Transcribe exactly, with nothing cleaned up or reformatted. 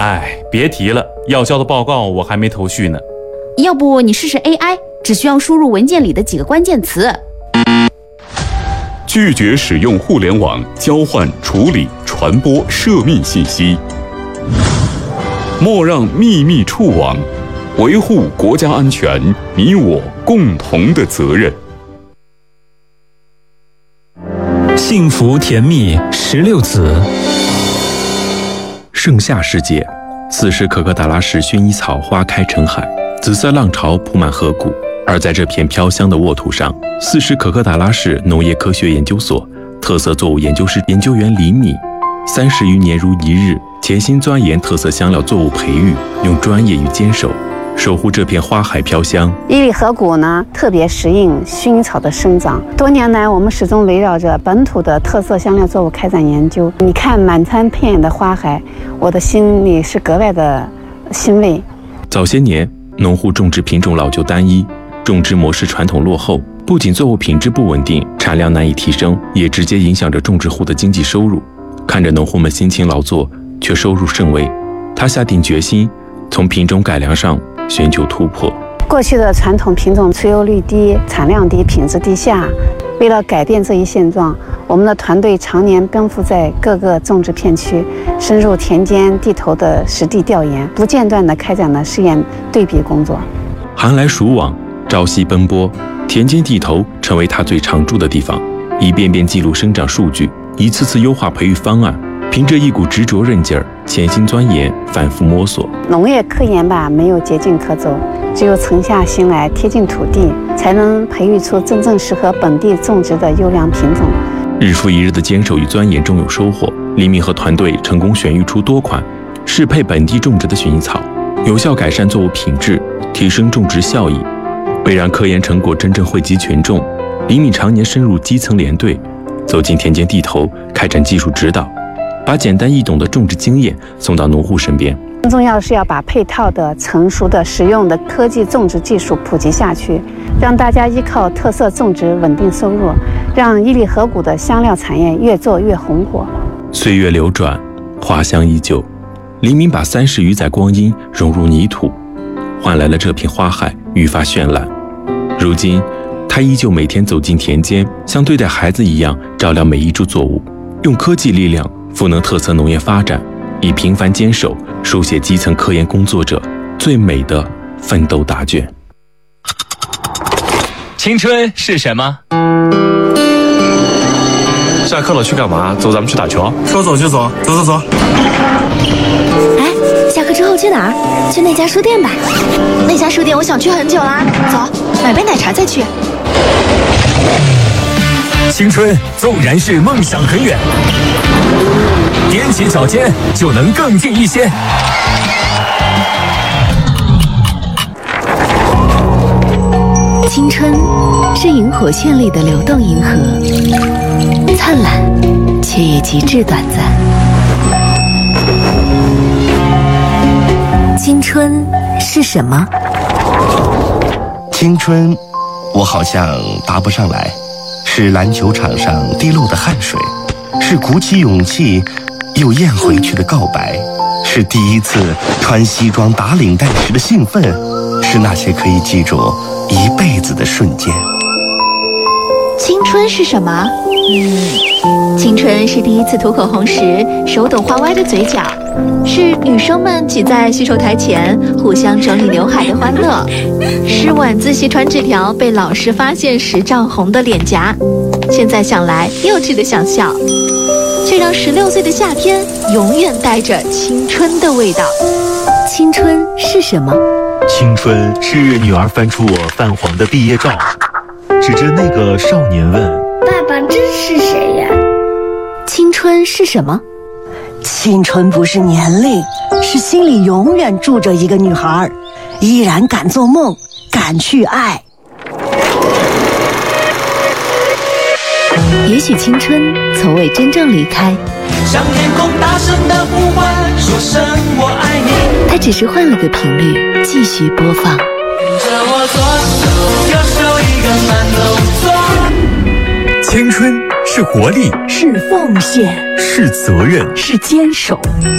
哎，别提了，要交的报告我还没头绪呢。 要不你试试 A I， 只需要输入文件里的几个关键词。 拒绝使用互联网交换、处理、传播涉密信息，莫让秘密触网，维护国家安全，你我共同的责任。 幸福甜蜜十六子。 盛夏时节，此时可可达拉市薰衣草花开成海，紫色浪潮铺满河谷。而在这片飘香的沃土上，四十可可达拉市农业科学研究所特色作物研究室研究员李敏，三十余年如一日，潜心钻研特色香料作物培育，用专业与坚守守护这片花海飘香。 伊犁河谷呢，特别适应薰衣草的生长。多年来，我们始终围绕着本土的特色香料作物开展研究。你看满山遍野的花海，我的心里是格外的欣慰。 早些年，农户种植品种老旧单一，种植模式传统落后，不仅作物品质不稳定，产量难以提升，也直接影响着种植户的经济收入。看着农户们辛勤劳作，却收入甚微，他下定决心从品种改良上寻求突破。 过去的传统品种出油率低、产量低、品质低下，为了改变这一现状，我们的团队常年奔赴在各个种植片区，深入田间地头的实地调研，不间断地开展了试验对比工作。 寒来暑往，朝夕奔波，田间地头成为他最常驻的地方，一遍遍记录生长数据，一次次优化培育方案，凭着一股执着韧劲儿，潜心钻研，反复摸索。 农业科研吧，没有捷径可走，只有沉下心来，贴近土地，才能培育出真正适合本地种植的优良品种。 日复一日的坚守与钻研中有收获，李敏和团队成功选育出多款适配本地种植的薰衣草，有效改善作物品质，提升种植效益。为让科研成果真正惠及群众，李敏常年深入基层连队，走进田间地头，开展技术指导，把简单易懂的种植经验送到农户身边。 更重要的是要把配套的、成熟的、实用的科技种植技术普及下去，让大家依靠特色种植稳定收入，让伊犁河谷的香料产业越做越红火。 岁月流转，花香依旧，李敏把三十余载光阴融入泥土，换来了这片花海愈发绚烂。如今，他依旧每天走进田间，像对待孩子一样照料每一株作物，用科技力量赋能特色农业发展，以平凡坚守书写基层科研工作者最美的奋斗答卷。 青春是什么？ 下课了去干嘛？走，咱们去打球。 说走就走，走走走。 哎，下课之后去哪儿？去那家书店吧。那家书店我想去很久啦。走，买杯奶茶再去。 青春纵然是梦想很远，踮起脚尖就能更近一些。 青春是萤火线里的流动银河，灿烂却也极致短暂。青春是什么？ 青春，我好像答不上来。是篮球场上滴落的汗水，是鼓起勇气又咽回去的告白，是第一次穿西装打领带时的兴奋，是那些可以记住一辈子的瞬间。 青春是什么？嗯，青春是第一次涂口红时手抖花歪的嘴角，是女生们挤在洗手台前互相整理刘海的欢乐，是晚自习传纸条被老师发现时涨红的脸颊。现在想来幼稚的想笑，却让十六岁的夏天永远带着青春的味道。 青春是什么？ 青春是女儿翻出我泛黄的毕业照，指着那个少年问： 爸爸，这是谁呀？ 青春是什么？ 青春不是年龄，是心里永远住着一个女孩，依然敢做梦，敢去爱。 也许青春从未真正离开， 向天空大声的呼唤，说声我爱你。 它只是换了个频率，继续播放。 跟着我左手右手一个慢动作。 青春是活力， 是奉献， 是责任， 是坚守。